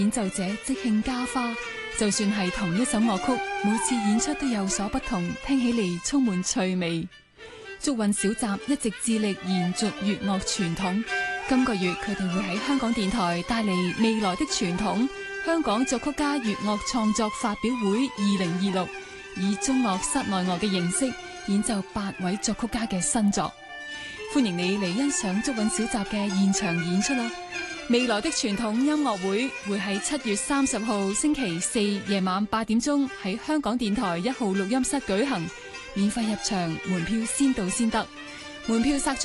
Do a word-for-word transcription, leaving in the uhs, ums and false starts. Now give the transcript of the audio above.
演奏者即興加花，就算係同一首樂曲，每次演出都有所不同，聽起嚟充滿趣味。竹韻小集一直致力延續粵樂傳統，今個月佢哋會喺香港電台帶嚟未來的傳統香港作曲家粵樂創作發表會二零二六，以中樂室內樂嘅形式演奏八位作曲家嘅新作。歡迎你嚟欣賞竹韻小集嘅現場演出啦！未來的傳統音樂會會喺七月三十號星期四夜晚八點鐘喺香港電台一號錄音室舉行，免費入場，門票先到先得，門票殺